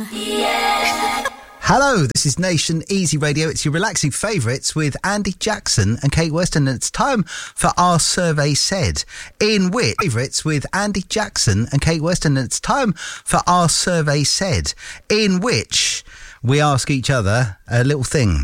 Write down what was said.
Hello, this is Nation Easy Radio. It's your relaxing favourites with Andy Jackson and Kate Weston. And it's time for Our Survey Said, in which favourites with Andy Jackson and Kate Weston. And it's time for Our Survey Said, in which we ask each other a little thing.